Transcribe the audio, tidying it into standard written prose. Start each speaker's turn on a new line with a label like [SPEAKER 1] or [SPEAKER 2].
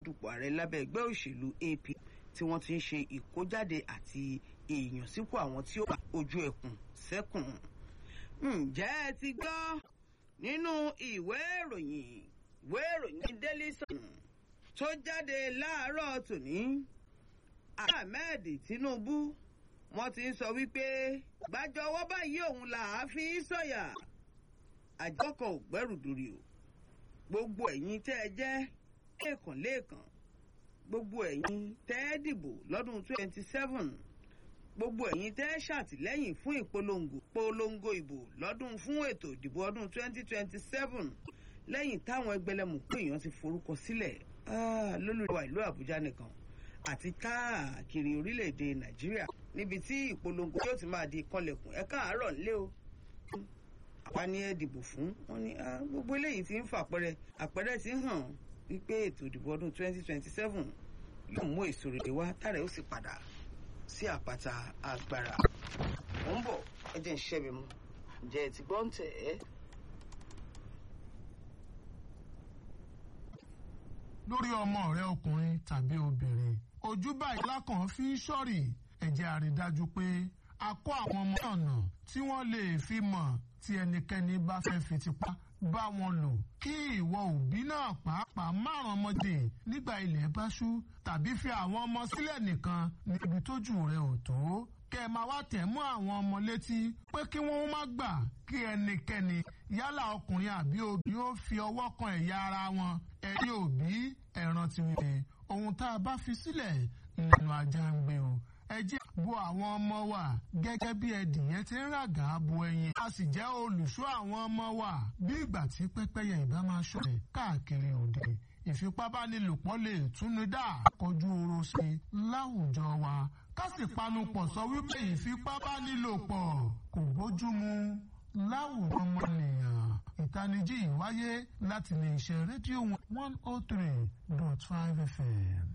[SPEAKER 1] dupò ààrẹ lábẹ́ ẹgbẹ́ òṣèlú AP tí wọ́n ti ń ṣe ìkójáde àti èèyàn sípò àwọn tí ó wà ojú ẹkùn sẹ́kùn. Ǹjẹ́ ẹ ti gbọ́ nínú ìwé ìròyìn Daily Sun tó jáde láàárọ̀ tòní? Ahmed Tinubu wọ́n ti ń sọ wípé gbàjọwọ́ báyìí òun là á fi sọ̀yà. Àjọkọ̀ ò gbẹ́rù dòrí o. Gbogbo ẹ̀yin tẹ́ ẹ jẹ́ lẹ́ẹ̀kan gbogbo ẹ̀yin tẹ́ ẹ dìbò lọ́dún 27 gbogbo ẹ̀yin tẹ́ ẹ ṣàtìlẹ́yìn fún ìpolongo ìbò lọ́dún fún ètò ìdìbò ọdún 2027 lẹ́yìn táwọn ẹgbẹ̀lẹ́mùkú èèyàn ti forúkọ sílẹ̀ lólùwà ìlú Àbújá nìkan àti káàkiri orílẹ̀-èdè Nàìjíríà níbi tí ìpolongo yóò ti máa di kọlẹ̀kùn ẹ káàárọ̀ nílé o. Àwa ni ẹ dìbò fún wọn ni gbogbo eléyìí ti ń fà àpẹẹrẹ ti hàn wípé ètò ìdìbò ọdún 2027 yóò mú èso rere wá tààrẹ ó sì padà sí àpáta agbára. Wọ́n ń bọ̀ ẹ jẹ́ ń ṣẹ́bi mu ǹjẹ́ ẹ ti gbọ́ ń tẹ̀ ẹ́.
[SPEAKER 2] Lórí ọmọ rẹ ọkùnrin tàbí obìnrin ojú báyìí lákàn fi ń ṣọ́rì ẹ jẹ́ á rí dájú pé a kọ́ àwọn ọmọ ọ̀nà tí wọ́n lè fi mọ̀ tí ẹnikẹ́ni bá fẹ́ fi tipá bá wọn lò kí ìwọ òbí náà pàápàá márùn ọmọdé nígbà ilẹ̀ bá ṣú tàbí fi àwọn ọmọ sílẹ̀ nìkan níbi tójú rẹ ò tó kẹ́ ẹ máa wá tẹ̀ mọ́ àwọn ọmọ létí pé kí wọ́n má gbà kí ẹnikẹ́ni yálà ọkùnrin àbí obìnrin ó fi ọwọ́ kan ẹ̀yà ara wọn ẹ̀yin òbí ẹ rántí wípé ohun tá a bá fi sílẹ̀ lẹ́nu ajá ń gbé o ẹ jẹ́ bo àwọn ọmọ wa gẹ́gẹ́ bí ẹdìyẹ ti ń ràgà bo ẹyin a sì jẹ́ olùṣọ́ àwọn ọmọ wa bí ìgbà tí pẹ́pẹ́yẹ ìbá máa ṣọ̀rẹ́ káàkiri òde ìfipábánilòpọ̀ lè túnú dá kọjú oró sí láwùjọ wa ká sì panupọ̀ sọ wípé ìfipábánilòpọ̀ kò bójúmu láwùjọ ọmọnìyàn. Ìtanijí yìí wáyé láti lè ṣe rédíò 103.5 FM.